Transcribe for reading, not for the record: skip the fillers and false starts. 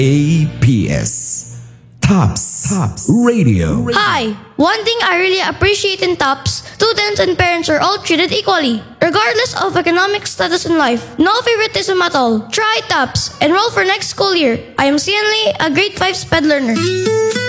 APS. Tops Radio. Hi! One thing I really appreciate in TOPS, students and parents are all treated equally, regardless of economic status in life. No favoritism at all. Try TOPS. Enroll for next school year. I am Cian Lee, a grade 5 SPED learner.